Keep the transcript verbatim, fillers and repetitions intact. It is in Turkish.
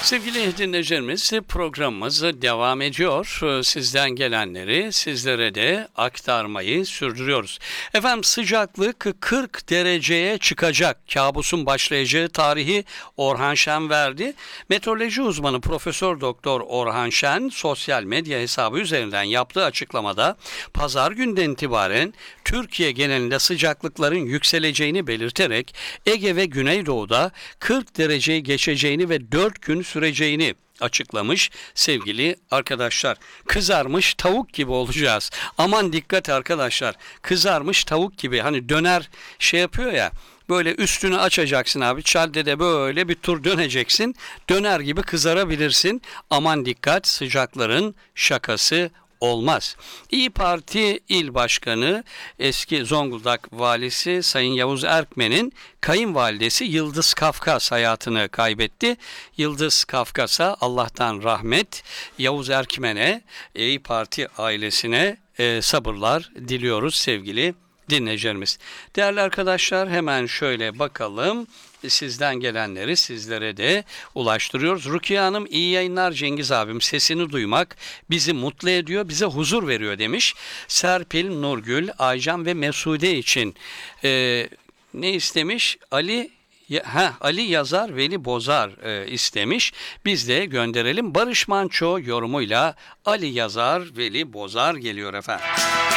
Sevgili dinleyicilerimiz, programımız devam ediyor. Sizden gelenleri sizlere de aktarmayı sürdürüyoruz. Efendim, sıcaklık kırk dereceye çıkacak. Kabusun başlayacağı tarihi Orhan Şen verdi. Meteoroloji uzmanı Profesör Doktor Orhan Şen sosyal medya hesabı üzerinden yaptığı açıklamada pazar günden itibaren Türkiye genelinde sıcaklıkların yükseleceğini belirterek Ege ve Güneydoğu'da kırk dereceyi geçeceğini ve dört gün süreceğini açıklamış sevgili arkadaşlar. Kızarmış tavuk gibi olacağız. Aman dikkat arkadaşlar. Kızarmış tavuk gibi, hani döner şey yapıyor ya, böyle üstünü açacaksın abi. Çaldede böyle bir tur döneceksin. Döner gibi kızarabilirsin. Aman dikkat, sıcakların şakası olmaz. İYİ Parti İl Başkanı, eski Zonguldak Valisi Sayın Yavuz Erkmen'in kayınvalidesi Yıldız Kafkas hayatını kaybetti. Yıldız Kafkas'a Allah'tan rahmet, Yavuz Erkmen'e, İYİ Parti ailesine e, sabırlar diliyoruz sevgili dinleyicilerimiz. Değerli arkadaşlar, hemen şöyle bakalım. Sizden gelenleri sizlere de ulaştırıyoruz. Rukiye Hanım, iyi yayınlar Cengiz abim. Sesini duymak bizi mutlu ediyor, bize huzur veriyor demiş. Serpil, Nurgül, Aycan ve Mesude için e, ne istemiş? Ali Ha, Ali Yazar, Veli Bozar e, istemiş. Biz de gönderelim. Barış Manço yorumuyla Ali Yazar, Veli Bozar geliyor efendim.